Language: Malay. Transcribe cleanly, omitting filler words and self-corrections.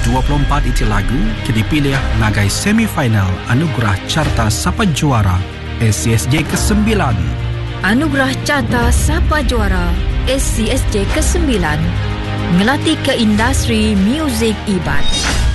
24 iti lagu kini pilih nagai semifinal Anugerah Carta Sapa Juara SCSJ ke-9. Anugerah Carta Sapa Juara SCSJ ke-9 ngelatih ke industri muzik ibat.